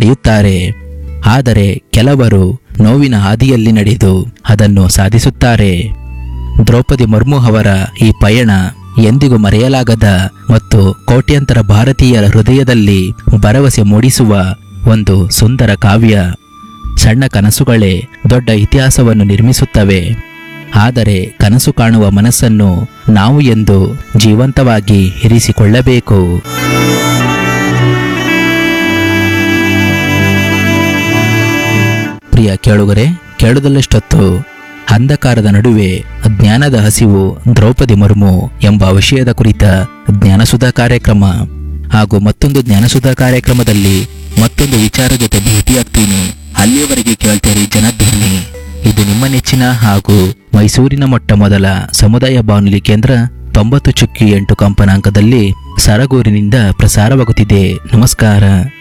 ನಡೆಯುತ್ತಾರೆ. ಆದರೆ ಕೆಲವರು ನೋವಿನ ಹಾದಿಯಲ್ಲಿ ನಡೆದು ಅದನ್ನು ಸಾಧಿಸುತ್ತಾರೆ. ದ್ರೌಪದಿ ಮುರ್ಮು ಅವರ ಈ ಪಯಣ ಎಂದಿಗೂ ಮರೆಯಲಾಗದ ಮತ್ತು ಕೋಟ್ಯಂತರ ಭಾರತೀಯರ ಹೃದಯದಲ್ಲಿ ಭರವಸೆ ಮೂಡಿಸುವ ಒಂದು ಸುಂದರ ಕಾವ್ಯ. ಸಣ್ಣ ಕನಸುಗಳೇ ದೊಡ್ಡ ಇತಿಹಾಸವನ್ನು ನಿರ್ಮಿಸುತ್ತವೆ. ಆದರೆ ಕನಸು ಕಾಣುವ ಮನಸ್ಸನ್ನು ನಾವು ಎಂದು ಜೀವಂತವಾಗಿ ಇರಿಸಿಕೊಳ್ಳಬೇಕು. ಪ್ರಿಯ ಕೇಳುಗರೆ, ಕೇಳುವುದಲ್ಲಷ್ಟೊತ್ತು ಅಂಧಕಾರದ ನಡುವೆ ಜ್ಞಾನದ ಹಸಿವು ದ್ರೌಪದಿ ಮುರ್ಮು ಎಂಬ ವಿಷಯದ ಕುರಿತ ಜ್ಞಾನಸುಧಾ ಕಾರ್ಯಕ್ರಮ ಹಾಗೂ ಮತ್ತೊಂದು ಜ್ಞಾನಸುಧಾ ಕಾರ್ಯಕ್ರಮದಲ್ಲಿ ಮತ್ತೊಂದು ವಿಚಾರ ಜೊತೆ ಭೇಟಿಯಾಗ್ತೀನಿ. ಅಲ್ಲಿಯವರೆಗೆ ಕೇಳ್ತೀರಿ ಜನಧ್ವನಿ. ಇದು ನಿಮ್ಮ ನೆಚ್ಚಿನ ಹಾಗೂ ಮೈಸೂರಿನ ಮೊಟ್ಟ ಮೊದಲ ಸಮುದಾಯ ಬಾನುಲಿ ಕೇಂದ್ರ 90.8 ಕಂಪನಾಂಕದಲ್ಲಿ ಸರಗೂರಿನಿಂದ ಪ್ರಸಾರವಾಗುತ್ತಿದೆ. ನಮಸ್ಕಾರ.